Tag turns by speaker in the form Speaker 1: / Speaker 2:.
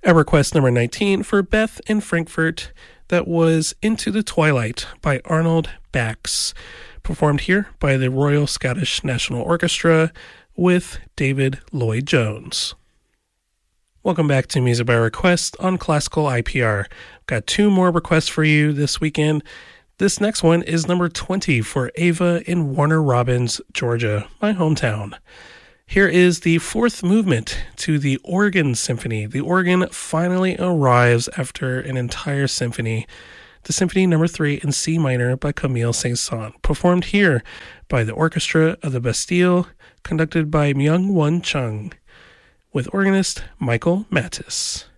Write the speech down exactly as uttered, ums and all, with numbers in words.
Speaker 1: At request number nineteen for Beth in Frankfurt, that was Into the Twilight by Arnold Bax, performed here by the Royal Scottish National Orchestra with David Lloyd-Jones. Welcome back to Music by Request on Classical I P R. Got two more requests for you this weekend. This next one is number twenty for Ava in Warner Robins, Georgia, my hometown. Here is the fourth movement to the Organ Symphony. The organ finally arrives after an entire symphony. The Symphony Number three in C minor by Camille Saint-Saëns, performed here by the Orchestra of the Bastille, conducted by Myung-Whun Chung, with organist Michael Mattis.